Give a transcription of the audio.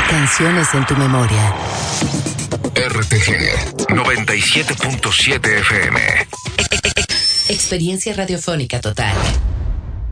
Canciones en tu memoria. RTG 97.7 FM. Experiencia radiofónica total.